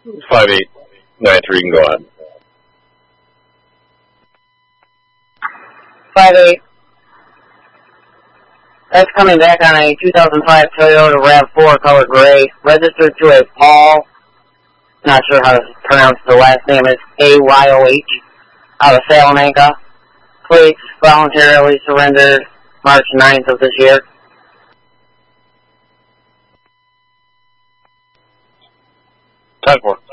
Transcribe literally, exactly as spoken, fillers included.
five eight nine three, you can go ahead. five eight. That's coming back on a two thousand five Toyota RAV four color gray, registered to a Paul, not sure how to pronounce the last name, it's A Y O H, out of Salamanca. Plates voluntarily surrendered March ninth of this year. ten four.